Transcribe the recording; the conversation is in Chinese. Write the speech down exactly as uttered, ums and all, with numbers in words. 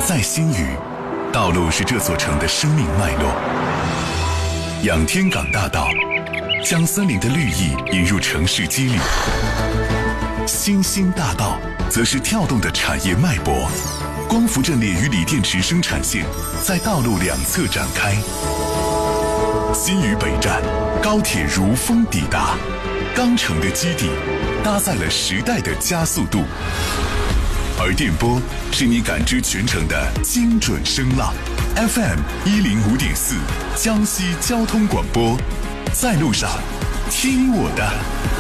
在新余，道路是这座城的生命脉络。仰天港大道将森林的绿意引入城市肌理，新兴大道则是跳动的产业脉搏。光伏阵列与锂电池生产线在道路两侧展开。新余北站，高铁如风抵达，钢城的基地搭载了时代的加速度。而电波是你感知全程的精准声浪 ，F M 一零五点四，江西交通广播，在路上听我的。